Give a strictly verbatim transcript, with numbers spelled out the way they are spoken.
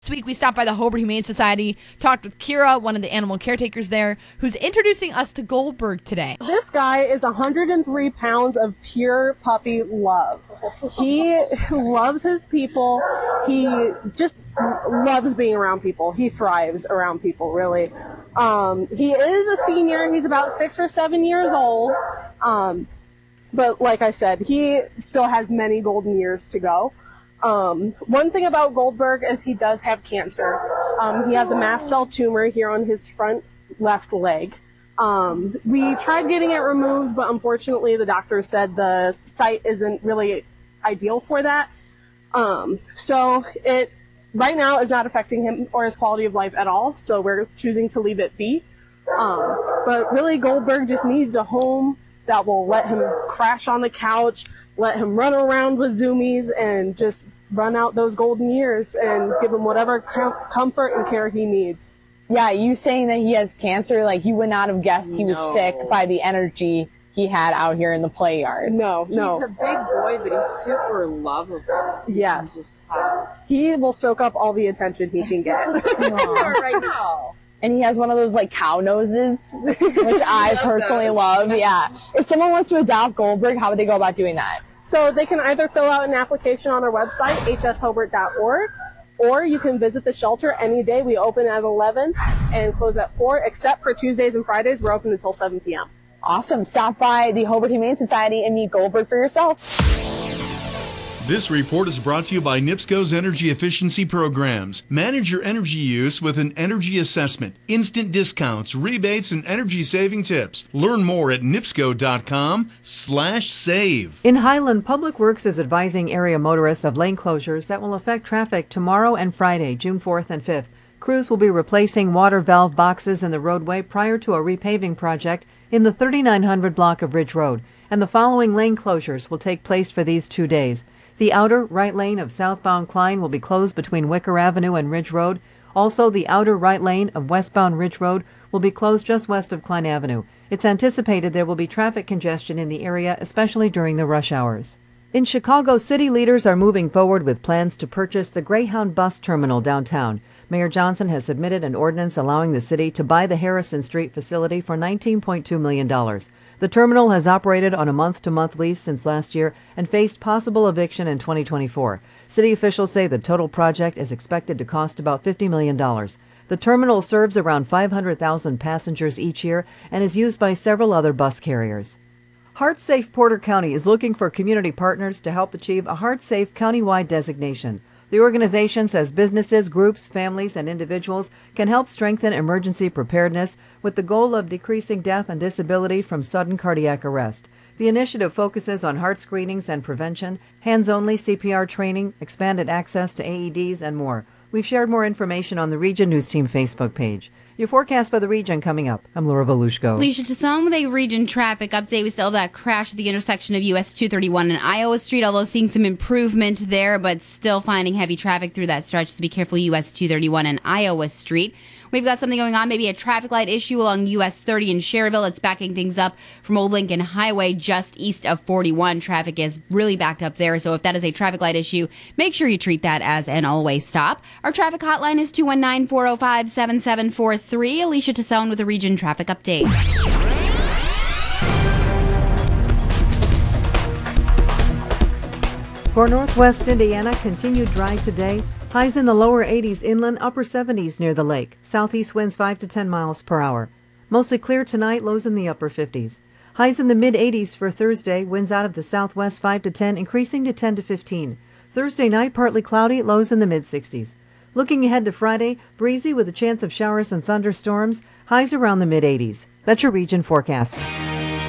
This week, we stopped by the Hobart Humane Society, talked with Kira, one of the animal caretakers there, who's introducing us to Goldberg today. This guy is one hundred three pounds of pure puppy love. He loves his people. He just loves being around people. He thrives around people, really. Um, he is a senior. He's about six or seven years old. Um, but like I said, he still has many golden years to go. Um, one thing about Goldberg is he does have cancer. Um, he has a mast cell tumor here on his front left leg. Um, we tried getting it removed, but unfortunately the doctor said the site isn't really ideal for that. Um, so it right now is not affecting him or his quality of life at all, so we're choosing to leave it be. Um, but really Goldberg just needs a home that will let him crash on the couch, let him run around with zoomies, and just run out those golden years and give him whatever com- comfort and care he needs. Yeah, you saying that he has cancer, like you would not have guessed he was No. sick by the energy he had out here in the play yard. No, no. He's a big boy, but he's super lovable. Yes. He will soak up all the attention he can get. Right now. And he has one of those like cow noses, which I love personally those. love. Yeah. If someone wants to adopt Goldberg, how would they go about doing that? So they can either fill out an application on our website, h s hobart dot org, or you can visit the shelter any day. We open at eleven and close at four, except for Tuesdays and Fridays. We're open until seven p.m. Awesome. Stop by the Hobart Humane Society and meet Goldberg for yourself. This report is brought to you by NIPSCO's Energy Efficiency Programs. Manage your energy use with an energy assessment, instant discounts, rebates, and energy-saving tips. Learn more at nipsco.com slash save. In Highland, Public Works is advising area motorists of lane closures that will affect traffic tomorrow and Friday, June fourth and fifth. Crews will be replacing water valve boxes in the roadway prior to a repaving project in the thirty-nine hundred block of Ridge Road, and the following lane closures will take place for these two days. The outer right lane of southbound Klein will be closed between Wicker Avenue and Ridge Road. Also, the outer right lane of westbound Ridge Road will be closed just west of Klein Avenue. It's anticipated there will be traffic congestion in the area, especially during the rush hours. In Chicago, city leaders are moving forward with plans to purchase the Greyhound bus terminal downtown. Mayor Johnson has submitted an ordinance allowing the city to buy the Harrison Street facility for nineteen point two million dollars. The terminal has operated on a month-to-month lease since last year and faced possible eviction in twenty twenty-four. City officials say the total project is expected to cost about fifty million dollars. The terminal serves around five hundred thousand passengers each year and is used by several other bus carriers. HeartSafe Porter County is looking for community partners to help achieve a HeartSafe countywide designation. The organization says businesses, groups, families, and individuals can help strengthen emergency preparedness with the goal of decreasing death and disability from sudden cardiac arrest. The initiative focuses on heart screenings and prevention, hands-only C P R training, expanded access to A E Ds, and more. We've shared more information on the Region News Team Facebook page. Your forecast for the region coming up. I'm Laura Volushko. Alicia Tassone with a region traffic update. We still have that crash at the intersection of U S two thirty-one and Iowa Street, although seeing some improvement there, but still finding heavy traffic through that stretch. So be careful, U S two thirty-one and Iowa Street. We've got something going on, maybe a traffic light issue along U S thirty in Cherryville. It's backing things up from Old Lincoln Highway just east of forty-one. Traffic is really backed up there, so if that is a traffic light issue, make sure you treat that as an always stop. Our traffic hotline is two one nine, four oh five, seven seven four three. Alicia Tassone with a region traffic update. For Northwest Indiana, continued dry today. Highs in the lower eighties inland, upper seventies near the lake. Southeast winds five to ten miles per hour. Mostly clear tonight, lows in the upper fifties. Highs in the mid-eighties for Thursday, winds out of the southwest five to ten, increasing to ten to fifteen. Thursday night, partly cloudy, lows in the mid-sixties. Looking ahead to Friday, breezy with a chance of showers and thunderstorms, highs around the mid-eighties. That's your region forecast.